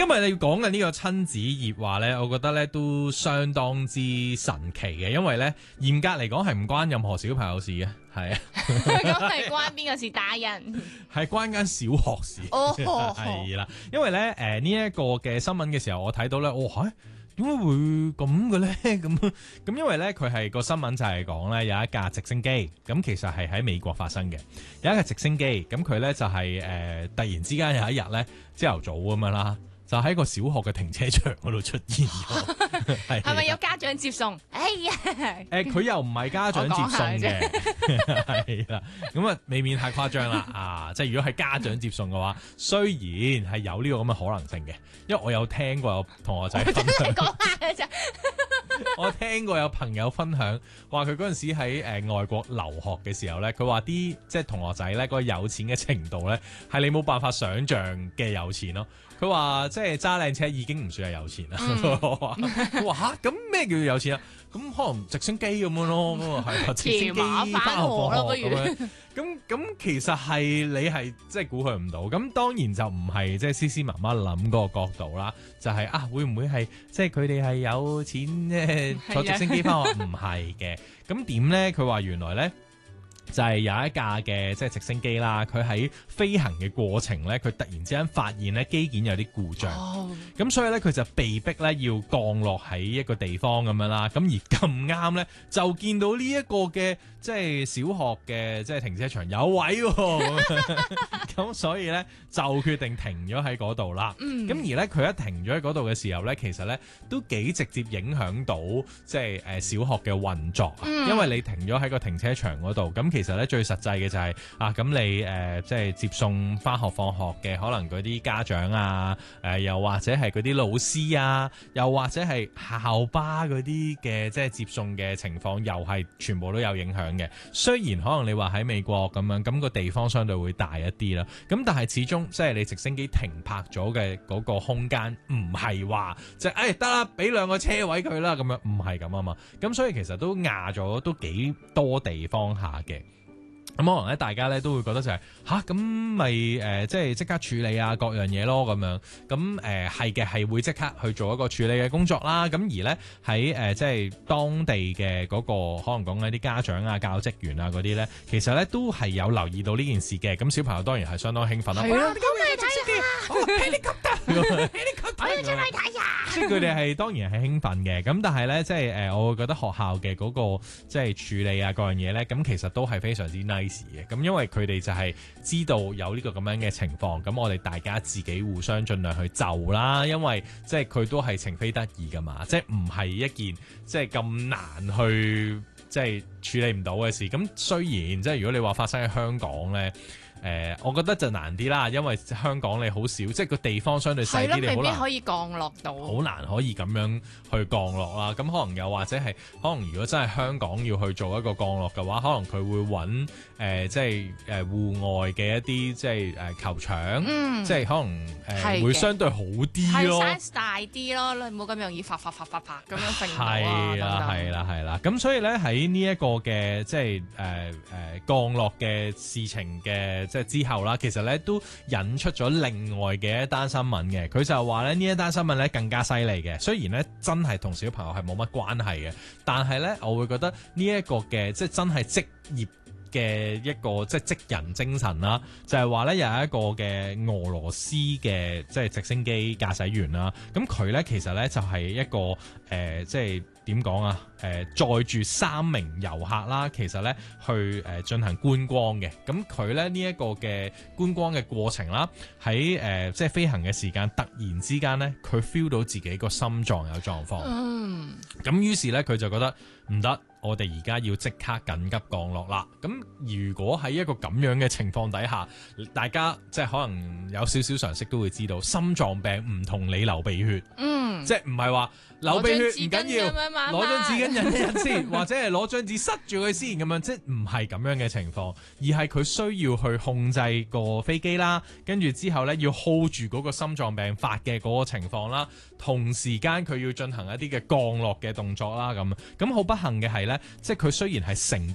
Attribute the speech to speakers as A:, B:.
A: 今日你講嘅呢個親子熱話呢，我覺得呢都相當之神奇嘅，因為呢嚴格嚟講係唔關任何小朋友事嘅，係啊，
B: 咁係關邊個事？大人
A: 係關間小學事，係啦，因為呢呢一個嘅新聞嘅時候，我睇到呢，點解會咁嘅咧？咁因為咧，佢係個新聞就係講咧有一架直升機，咁其實係喺美國發生嘅。有一架直升機，咁佢咧就係突然之間有一日咧朝頭早咁樣啦，就喺個小學嘅停車場嗰度出現咗。
B: 係咪有家長接送？哎呀，
A: 佢又唔係家長接送嘅，係啦，咁啊未免太誇張啦啊！即係如果係家長接送嘅話，雖然係有呢個咁嘅可能性嘅，因為我有聽過有同學仔分享，
B: 講下嘅啫。
A: 我聽過有朋友分享話佢嗰陣時喺外國留學嘅時候咧，佢話啲即係同學仔咧嗰個有錢嘅程度咧係你冇辦法想像嘅有錢咯。佢話即係揸靚車已經唔算係有錢啦。佢話嚇咁咩叫有錢啊？咁可能直升機咁樣咯，咁啊係直升機返學放學咁樣。咁其實係你係即係估佢唔到。咁當然就唔係即係思思媽媽諗嗰個角度啦，就係會唔會係即係佢哋係有錢坐直升機返學？唔係嘅。咁點咧？佢話原來咧。就係有一架嘅即係直升機啦，佢喺飛行嘅過程咧，佢突然之間發現咧機件有啲故障，咁所以咧佢就被逼咧要降落喺一個地方咁樣啦，咁而咁啱咧就見到呢一個嘅即係小學嘅即係停車場有位喎，咁所以咧就決定停咗喺嗰度啦。咁而咧佢一停咗喺嗰度嘅時候咧，其實咧都幾直接影響到即係小學嘅運作，因為你停咗喺個停車場嗰度，咁其實咧最實際嘅就係咁你即係接送返學放學嘅可能嗰啲家長啊，又或者係嗰啲老師啊，又或者係校巴嗰啲嘅即係接送嘅情況，又係全部都有影響嘅。雖然可能你話喺美國咁樣，咁個地方相對會大一啲啦，咁但係始終即係你直升機停泊咗嘅嗰個空間，唔係話即係得啦，俾兩個車位佢啦，咁樣唔係咁啊嘛。咁所以其實都壓咗都幾多地方下嘅。咁可能咧，大家咧都會覺得就係咁咪即係即刻處理啊各樣嘢咯咁樣。咁係嘅，係會即刻去做一個處理嘅工作啦。咁而咧喺即係當地嘅嗰個可能講緊啲家長啊、教職員啊嗰啲咧，其實咧都係有留意到呢件事嘅。咁小朋友當然係相當興奮啦。
B: 係啊，咁你睇下
A: ，helicopter，
B: 我要出去睇呀！
A: 即係佢哋係當然係興奮嘅。咁但係咧，即係我會覺得學校嘅嗰個即係處理啊各樣嘢咧，咁其實都係非常之 nice。咁因為佢哋就係知道有呢個咁樣嘅情況，咁我哋大家自己互相盡量去就啦，因為即係佢都係情非得已噶嘛，即係唔係一件即係咁難去即係處理唔到嘅事。咁雖然即係如果你話發生喺香港咧。我覺得就難啲啦，因為香港你好少，即係個地方相對細啲，你好難
B: 未必可以降落到，
A: 好難可以咁樣去降落啦。咁可能又或者係，可能如果真係香港要去做一個降落嘅話，可能佢會揾即係戶外嘅一啲即係球場，即係可能會相對好啲咯，
B: 係 size 大啲咯，你冇咁容易發咁樣揈到啊。
A: 係啦。咁所以咧喺呢一個嘅即係降落嘅事情嘅。即係之後啦，其實咧都引出咗另外嘅一單新聞嘅，佢就話咧呢一單新聞咧更加犀利嘅。雖然咧真係同小朋友係冇乜關係嘅，但係咧我會覺得呢一個嘅即係真係職業嘅一個即係職人精神啦，就係話咧有一個嘅俄羅斯嘅即係直升機駕駛員啦，咁佢咧其實咧就係一個即係點講啊？載住3名遊客啦，其實咧去進行觀光嘅。咁佢咧呢一個嘅觀光嘅過程啦，喺即係飛行嘅時間，突然之間咧，佢 feel 到自己個心臟有狀況。咁於是咧，佢就覺得唔得，我哋而家要即刻緊急降落啦。咁如果喺一個咁樣嘅情況底下，大家即係可能有少少常識都會知道，心臟病唔同你流鼻血。即係唔係話流鼻血唔緊要，攞張紙巾忍一忍先，或者係攞張紙塞住佢先咁樣，即係唔係咁樣嘅情況，而係佢需要去控制個飛機啦，跟住之後咧要 hold 住嗰個心臟病發嘅嗰個情況啦，同時間佢要進行一啲嘅降落嘅動作啦，咁好不幸嘅係咧，即係佢雖然係成